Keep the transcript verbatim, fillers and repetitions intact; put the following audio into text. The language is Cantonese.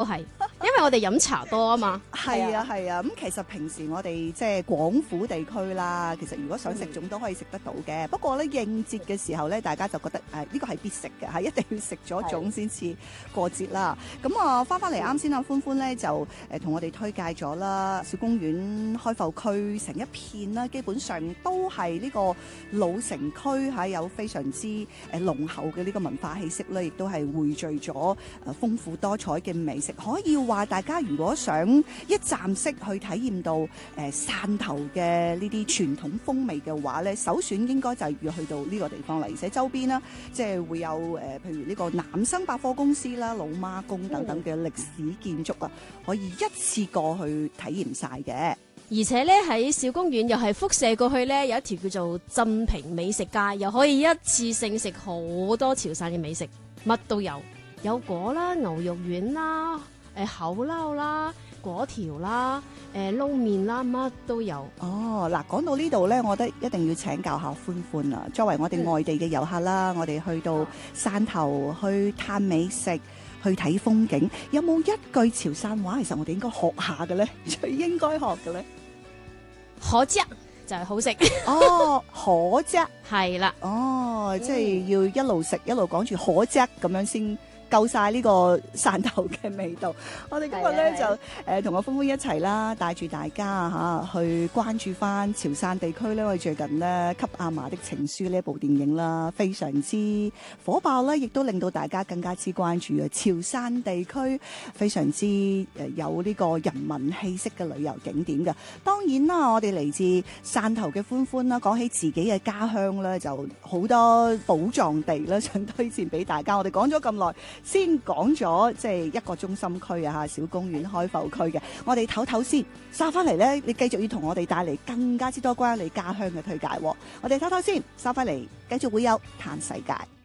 係，因為我哋飲茶多啊嘛。 係啊係啊，咁其實平時我哋即係廣府地區啦，其實如果想食粽都可以食得到嘅。不過咧應節嘅時候咧，大家就覺得誒呢個係必食嘅，係一定要食咗粽先至過節啦。咁啊翻翻嚟啱先啊，歡歡咧就誒同我哋推介咗啦，小公園開埠區成一片啦，基本上都係呢個老城區嚇，有非常之誒濃厚嘅呢個文化氣息咧，亦都係匯聚咗誒豐富多彩嘅美食。可以話大家如果想一站式去體驗到誒汕頭嘅呢啲傳統風味嘅話咧，首選應該就係要去到呢個地方啦。而且周邊啦，即係會有誒譬如呢個南生百貨公司啦、老媽宮等等嘅歷史建築啊，可以一次過去體驗晒嘅。 而且咧喺小公園又係輻射過去咧，有一條叫做鎮平美食街，又可以一次性食好多潮汕嘅美食，乜都有，有果啦、牛肉丸啦、誒、呃、口撈啦、果條啦、誒撈麵啦，乜都有。 哦，嗱，講到呢度咧，我覺得一定要請教下歡歡啊。作為我哋外地嘅遊客啦，嗯、我哋去到汕頭去探美食、去睇風景，有冇一句潮汕話其實我哋應該學下嘅咧？最應該學嘅咧？ 可啫就係好食哦，可啫係啦， 哦，即係要一路食一路講住可啫咁樣先夠晒呢個汕頭嘅味道。我哋今日咧就誒同阿歡歡一齊啦，帶住大家嚇去關注翻潮汕地區咧。我哋最近咧《給阿嫲的情書》呢一部電影啦，非常之火爆啦，亦都令到大家更加之關注啊！潮汕地區非常之誒有呢個人民氣息嘅旅遊景點嘅。當然啦，我哋嚟自汕頭嘅歡歡啦，講起自己嘅家鄉咧，就好多寶藏地啦，想推薦俾大家。我哋講咗咁耐。先講咗即係一個中心區啊，小公園開埠區嘅，我哋唞唞先，收翻嚟咧，你繼續要同我哋帶嚟更加之多關於你家鄉嘅推介。我哋唞唞先，收翻嚟繼續會有嘆世界。